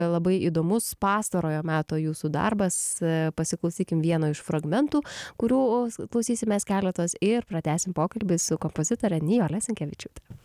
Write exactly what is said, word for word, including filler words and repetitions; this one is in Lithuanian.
labai įdomus pastarojo meto jūsų darbas. Pasiklausykim vieno iš fragmentų, kurių klausysimės keletos ir pratęsim pokalbį su kompozitore Nijole Sinkevičiūte.